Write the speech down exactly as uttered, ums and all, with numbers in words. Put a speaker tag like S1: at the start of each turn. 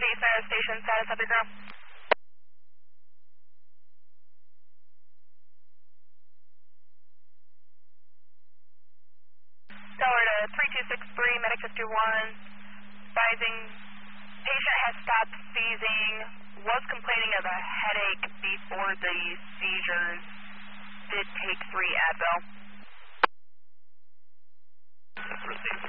S1: Center Station, status of your girl. Tower to three two six three, medic fifty-one, advising patient has stopped seizing, was complaining of a headache before the seizures, did take three Advil.
S2: Received.